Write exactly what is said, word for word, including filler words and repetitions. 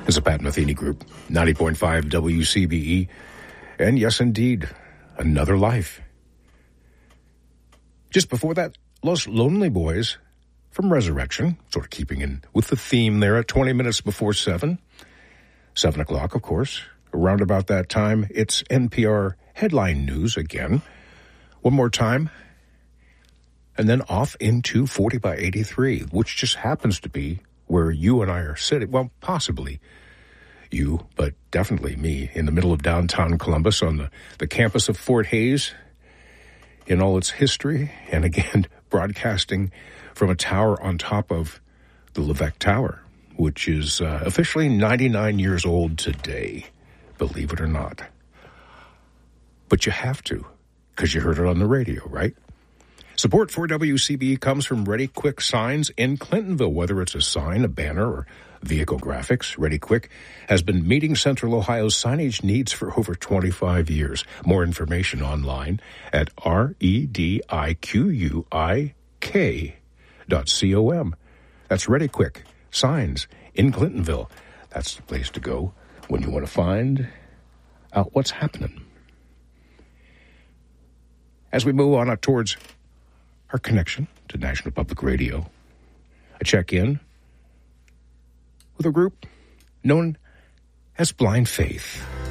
is a Pat Metheny Group, ninety point five W C B E, and yes, indeed, Another Life. Just before that, Los Lonely Boys from Resurrection, sort of keeping in with the theme there at twenty minutes before seven. seven o'clock, of course. Around about that time, it's N P R Headline News again. One more time. And then off into forty by eighty-three, which just happens to be where you and I are sitting. Well, possibly you, but definitely me, in the middle of downtown Columbus on the, the campus of Fort Hayes in all its history. And again, broadcasting from a tower on top of the Levesque Tower, which is uh, officially ninety-nine years old today, believe it or not. But you have to, because you heard it on the radio, right? Support for W C B E comes from Ready Quick Signs in Clintonville. Whether it's a sign, a banner, or vehicle graphics, Ready Quick has been meeting Central Ohio's signage needs for over twenty-five years. More information online at R E D I Q U I K dot C O M. That's Ready Quick Signs in Clintonville. That's the place to go when you want to find out what's happening. As we move on up towards our connection to National Public Radio, I check in with a group known as Blind Faith.